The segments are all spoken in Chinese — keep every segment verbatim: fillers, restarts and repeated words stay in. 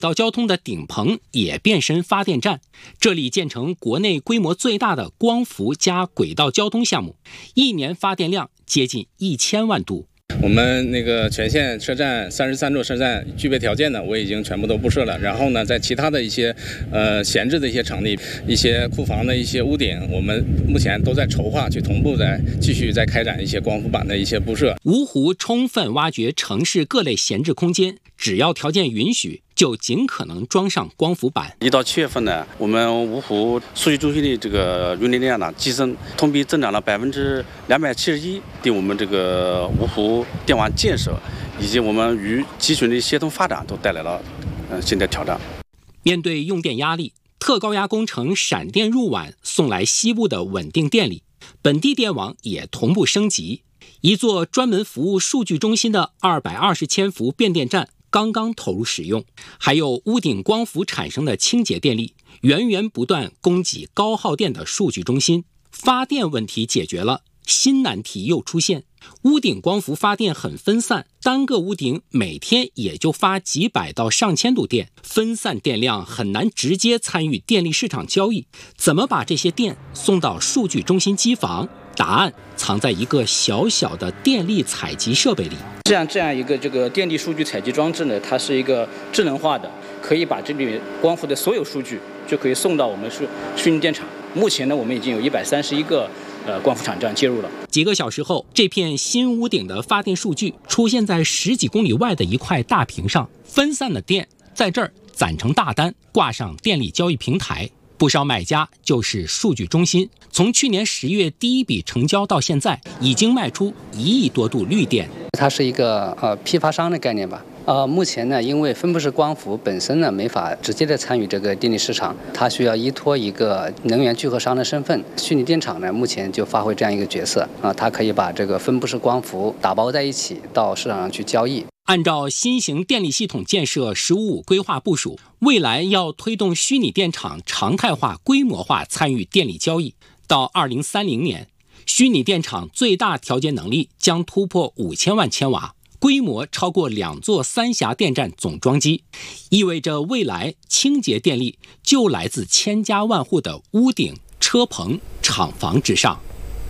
道交通的顶棚也变身发电站，这里建成国内规模最大的光伏加轨道交通项目，一年发电量接近一千万度。 我们那个全线设站三十三座设站具备条件的，我已经全部都布设了。然后呢，在其他的一些呃闲置的一些场地、一些库房的一些屋顶，我们目前都在筹划，去同步在继续在开展一些光伏板的一些布设。 芜湖充分挖掘城市各类闲置空间，只要条件允许，就尽可能装上光伏板。 一到七月份呢，我们芜湖数据中心的这个用电量呢激增，同比增长了百分之两百七十一，对我们这个芜湖电网建设以及我们与集群的协同发展都带来了呃新的挑战。 面对用电压力，特高压工程闪电入晚送来西部的稳定电力，本地电网也同步升级。一座专门服务数据中心的二百二十千伏变电站刚刚投入使用，还有屋顶光伏产生的清洁电力，源源不断供给高耗电的数据中心。发电问题解决了，新难题又出现。屋顶光伏发电很分散，单个屋顶每天也就发几百到上千度电，分散电量很难直接参与电力市场交易。怎么把这些电送到数据中心机房？答案藏在一个小小的电力采集设备里。 这样这样一个这个电力数据采集装置呢，它是一个智能化的，可以把这里光伏的所有数据就可以送到我们数虚拟电厂。目前呢，我们已经有一百三十一个呃光伏场站接入了。 几个小时后，这片新屋顶的发电数据出现在十几公里外的一块大屏上，分散的电在这儿攒成大单，挂上电力交易平台。不少买家就是数据中心，从去年十月第一笔成交到现在，已经卖出一亿多度绿电。 它是一个呃批发商的概念吧。呃，目前呢，因为分布式光伏本身呢没法直接的参与这个电力市场，它需要依托一个能源聚合商的身份。虚拟电厂呢，目前就发挥这样一个角色啊，它可以把这个分布式光伏打包在一起，到市场上去交易。 按照新型电力系统建设“十五五”规划部署，未来要推动虚拟电厂常态化、规模化参与电力交易。到二零三零年，虚拟电厂最大调节能力将突破五千万千瓦，规模超过两座三峡电站总装机，意味着未来清洁电力就来自千家万户的屋顶、车棚、厂房之上。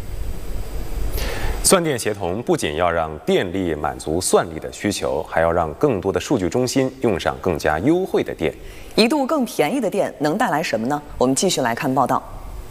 算电协同不仅要让电力满足算力的需求，还要让更多的数据中心用上更加优惠的电。 一度更便宜的电能带来什么呢？我们继续来看报道。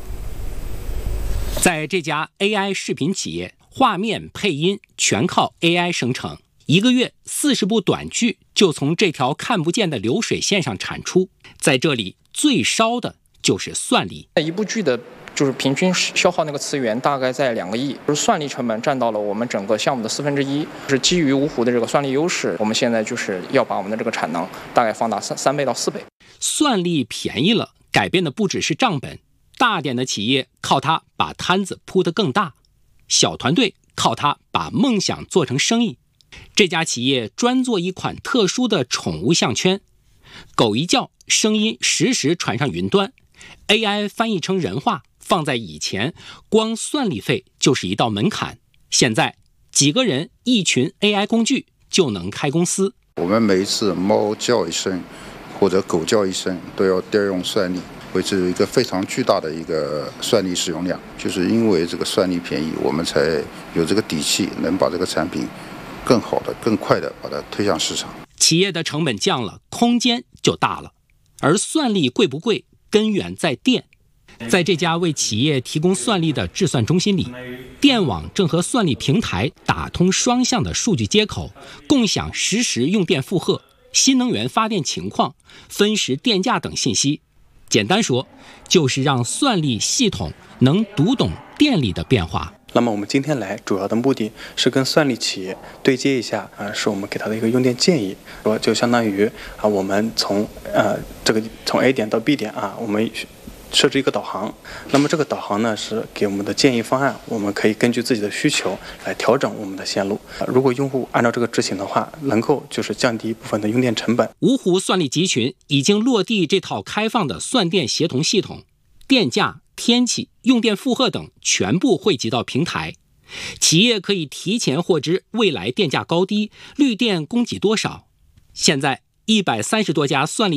在这家 A I 视频企业，画面、配音全靠 A I 生成，一个月四十部短剧就从这条看不见的流水线上产出。在这里，最烧的就是算力。 一部剧的就是平均消耗那个资源大概在两个亿，就是算力成本占到了我们整个项目的四分之一。就是基于芜湖的这个算力优势，我们现在就是要把我们的这个产能大概放大三三倍到四倍。 算力便宜了，改变的不只是账本，大点的企业靠它把摊子铺得更大，小团队靠它把梦想做成生意。这家企业专做一款特殊的宠物项圈，狗一叫，声音实时传上云端 ，A I 翻译成人话。放在以前，光算力费就是一道门槛。现在，几个人一群 A I 工具就能开公司。 我们每一次猫叫一声，或者狗叫一声，都要调用算力，维持一个非常巨大的一个算力使用量。就是因为这个算力便宜，我们才有这个底气，能把这个产品更好的、更快的把它推向市场。 企业的成本降了，空间就大了。而算力贵不贵，根源在电。在这家为企业提供算力的智算中心里，电网正和算力平台打通双向的数据接口，共享实时用电负荷、新能源发电情况、分时电价等信息。简单说，就是让算力系统能读懂电力的变化。 那么我们今天来主要的目的是跟算力企业对接一下啊，是我们给他的一个用电建议，说就相当于啊，我们从呃这个从 A 点到 B 点啊，我们设置一个导航，那么这个导航呢是给我们的建议方案，我们可以根据自己的需求来调整我们的线路。如果用户按照这个执行的话，能够就是降低一部分的用电成本。 芜湖算力集群已经落地这套开放的算电协同系统，电价、天气、用电负荷等全部汇集到平台，企业可以提前获知未来电价高低、绿电供给多少。现在一百三十多家算力